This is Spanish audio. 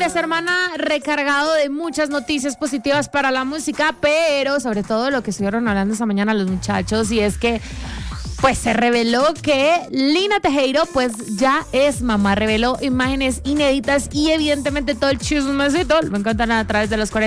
de semana recargado de muchas noticias positivas para la música, pero sobre todo lo que estuvieron hablando esta mañana los muchachos, y es que pues se reveló que Lina Tejero pues ya es mamá. Reveló imágenes inéditas y evidentemente todo el chismecito lo encuentran a través de los 40